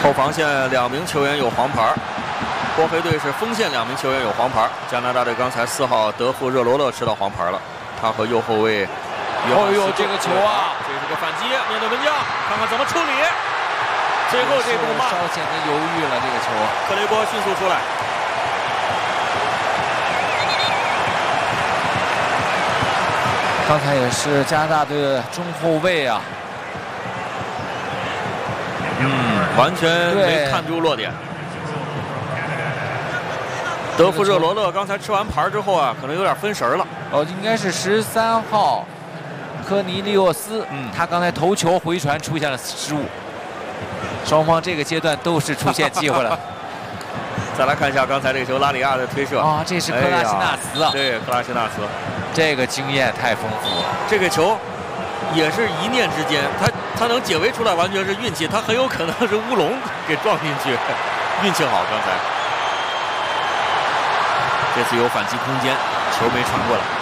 后防线2名球员有黄牌，波黑队是锋线2名球员有黄牌。加拿大队刚才4号德富热罗勒吃到黄牌了，他和右后卫。 哦呦，这个球啊， 这是个反击，面对门将，看看怎么处理。最后这步慢， 稍显得犹豫了。这个球， 克雷波迅速出来。 刚才也是加拿大队的中后卫啊， 完全没看出弱点。德富热罗勒刚才吃完牌之后啊，可能有点分神了。 哦，应该是13号科尼利沃斯，他刚才头球回传出现了失误。双方这个阶段都是出现机会了。 再来看一下刚才这个球，拉里亚的推射啊，这是克拉西纳茨啊， 对，克拉西纳茨， 这个经验太丰富了。 这个球也是一念之间，他能解围出来，完全是运气，他很有可能是乌龙给撞进去，运气好。刚才这次有反击空间，球没传过来。